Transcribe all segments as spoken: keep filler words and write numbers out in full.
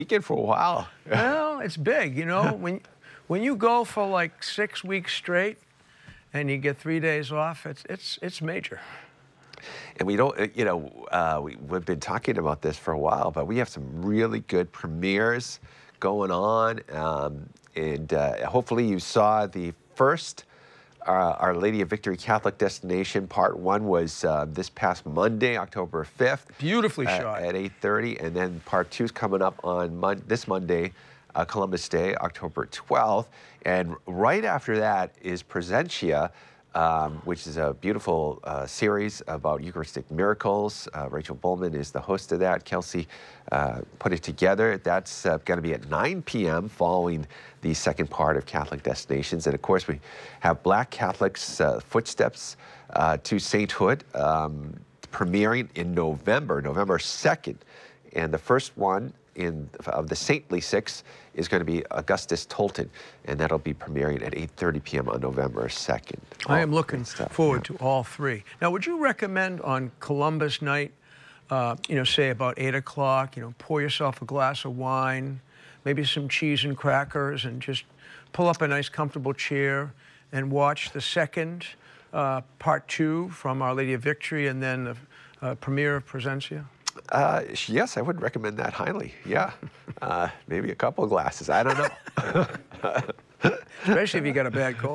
weekend for a while. Well, it's big, you know. when when you go for like six weeks straight, and you get three days off, it's it's it's major. And we don't, you know, uh, we, we've been talking about this for a while, but we have some really good premieres going on, um, and uh, hopefully you saw the first uh, Our Lady of Victory Catholic Destination. Part one was uh, this past Monday, October fifth. Beautifully uh, shot. At eight thirty, and then part two is coming up on Mon this Monday, uh, Columbus Day, October twelfth. And right after that is Presentia, Um, which is a beautiful uh, series about Eucharistic miracles. Uh, Rachel Bullman is the host of that. Kelsey uh, put it together. That's uh, going to be at nine p m following the second part of Catholic Destinations. And of course, we have Black Catholics' uh, Footsteps uh, to Sainthood um, premiering in November, November second. And the first one in of the Saintly Six is going to be Augustus Tolton, and that'll be premiering at eight thirty p m on November second. I am looking stuff, forward yeah. to all three. Now, would you recommend on Columbus night, uh, you know, say about eight o'clock, you know, pour yourself a glass of wine, maybe some cheese and crackers, and just pull up a nice comfortable chair and watch the second uh, part two from Our Lady of Victory, and then the uh, premiere of Presentia? Uh, yes, I would recommend that highly. Yeah, uh, maybe a couple of glasses. I don't know. Especially if you got a bad cold.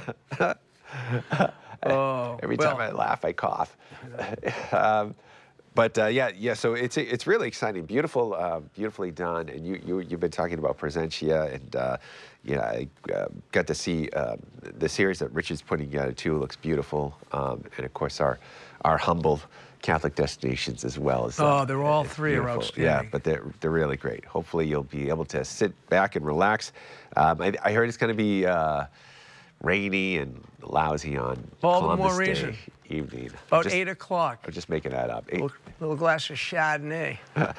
Oh, Every well. time I laugh, I cough. um, but uh, yeah, yeah. So it's it's really exciting, beautiful, uh, beautifully done. And you you you've been talking about Presentia, and uh, yeah, I uh, got to see uh, the series that Richard's putting together too. It looks beautiful, um, and of course our our humble Catholic Destinations as well. As, uh, oh, they're all three are outstanding. Yeah, but they're they're really great. Hopefully you'll be able to sit back and relax. Um, I, I heard it's going to be uh, rainy and lousy on All the Columbus more Day reason. evening. About just, eight o'clock. I'm just making that up. Eight. Little, little glass of Chardonnay.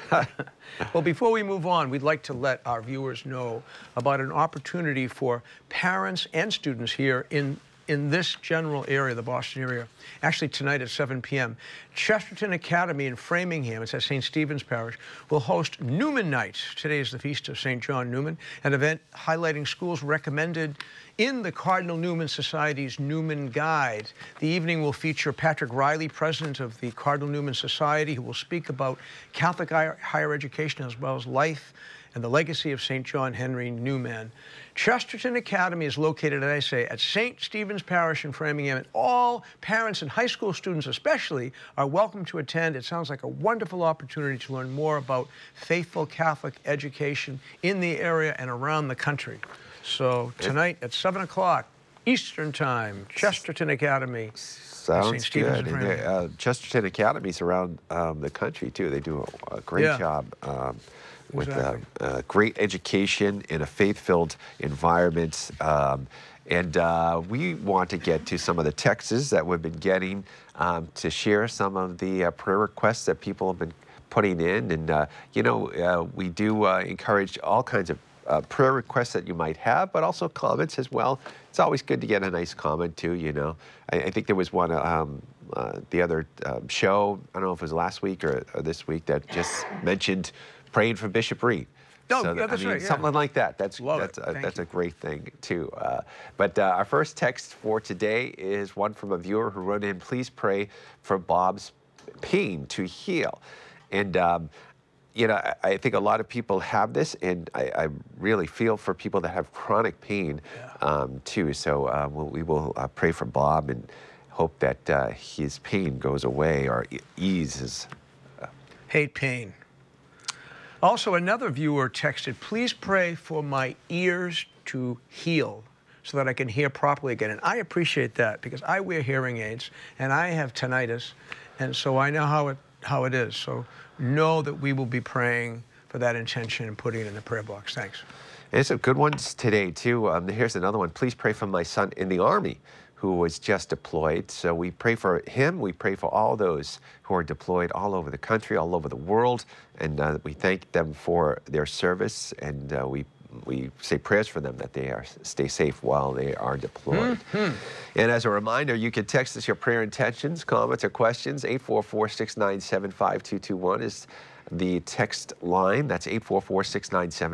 Well, before we move on, we'd like to let our viewers know about an opportunity for parents and students here in in this general area, the Boston area. Actually, tonight at seven p m, Chesterton Academy in Framingham, it's at Saint Stephen's Parish, will host Newman Night. Today is the feast of Saint John Newman, an event highlighting schools recommended in the Cardinal Newman Society's Newman Guide. The evening will feature Patrick Riley, president of the Cardinal Newman Society, who will speak about Catholic higher education as well as life and the legacy of Saint John Henry Newman. Chesterton Academy is located, as I say, at Saint Stephen's Parish in Framingham, and all parents and high school students especially are welcome to attend. It sounds like a wonderful opportunity to learn more about faithful Catholic education in the area and around the country. So tonight at seven o'clock Eastern Time, Chesterton Academy. Sounds good. And uh, Chesterton Academies around um, the country, too. They do a, a great Yeah. job. Um, with Exactly. uh, uh, great education in a faith-filled environment. Um, and uh, we want to get to some of the texts that we've been getting um, to share some of the uh, prayer requests that people have been putting in. And, uh, you know, uh, we do uh, encourage all kinds of uh, prayer requests that you might have, but also comments as well. It's always good to get a nice comment, too, you know. I, I think there was one um, uh, the other um, show, I don't know if it was last week or, or this week, that just mentioned praying for Bishop Reed. Oh, so yeah, that, that's I mean, right, yeah. something like that. That's Love that's it. a, Thank that's you. a great thing too. Uh, but uh, our first text for today is one from a viewer who wrote in, "Please pray for Bob's pain to heal." And um, you know, I, I think a lot of people have this, and I, I really feel for people that have chronic pain Yeah. um, too. So uh, we'll, we will uh, pray for Bob and hope that uh, his pain goes away or e eases. Hate pain. Also, another viewer texted, "Please pray for my ears to heal so that I can hear properly again." And I appreciate that because I wear hearing aids and I have tinnitus, and so I know how it how it is. So know that we will be praying for that intention and putting it in the prayer box. Thanks. There's some good ones today too. Um, here's another one. "Please pray for my son in the Army who was just deployed." So we pray for him. We pray for all those who are deployed all over the country, all over the world, and uh, we thank them for their service, and uh, we we say prayers for them that they are stay safe while they are deployed. Mm-hmm. And as a reminder, you can text us your prayer intentions, comments, or questions. eight four four, six nine seven, five two two one is the text line. That's eight four four, six nine seven